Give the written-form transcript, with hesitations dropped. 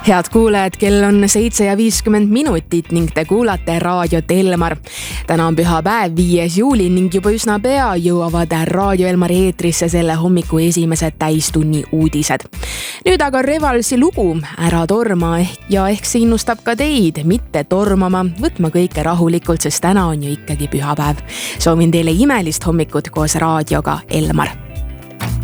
Head kuulajad, kell on 7:50 ning te kuulate raadiot Elmar. Täna on pühapäev, 5. juuli ning juba üsna pea jõuavad Raadio Elmari eetrisse selle hommiku esimesed täistunni uudised. Nüüd aga Revalsi lugu Ära torma ja ehk see innustab ka teid mitte tormama, võtma kõike rahulikult, sest täna on ju ikkagi pühapäev. Soovin teile imelist hommikut koos raadioga Elmar.